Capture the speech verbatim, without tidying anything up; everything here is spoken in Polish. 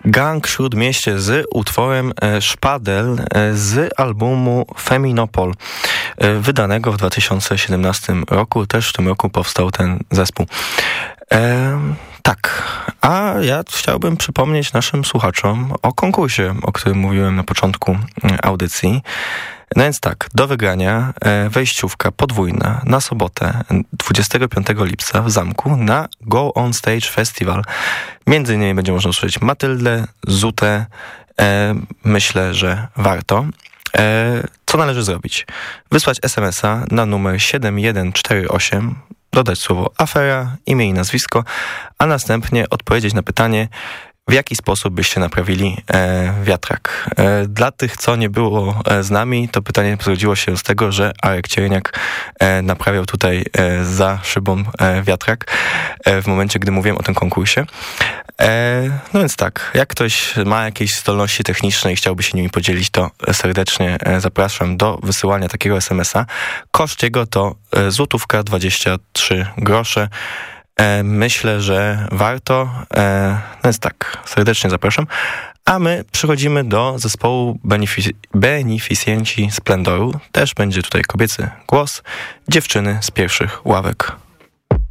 Gang Śródmieście z utworem Szpadel z albumu Feminopol, wydanego w dwa tysiące siedemnastym roku. Też w tym roku powstał ten zespół. E, tak, a ja chciałbym przypomnieć naszym słuchaczom o konkursie, o którym mówiłem na początku audycji. No więc tak, do wygrania wejściówka podwójna na sobotę dwudziestego piątego lipca w Zamku na Go On Stage Festival. Między innymi będzie można usłyszeć Matyldę, Zutę. E, myślę, że warto. E, co należy zrobić? Wysłać es em es a na numer siedem jeden cztery osiem, dodać słowo afera, imię i nazwisko, a następnie odpowiedzieć na pytanie, w jaki sposób byście naprawili e, wiatrak. E, dla tych, co nie było e, z nami, to pytanie zrodziło się z tego, że Arek Cierniak e, naprawiał tutaj e, za szybą e, wiatrak e, w momencie, gdy mówiłem o tym konkursie. E, no więc tak, jak ktoś ma jakieś zdolności techniczne i chciałby się nimi podzielić, to serdecznie e, zapraszam do wysyłania takiego es em es a. Koszt jego to e, złotówka dwadzieścia trzy grosze. Myślę, że warto, no więc tak, serdecznie zapraszam. A my przechodzimy do zespołu benefic- beneficjenci Splendoru. Też będzie tutaj kobiecy głos, dziewczyny z pierwszych ławek.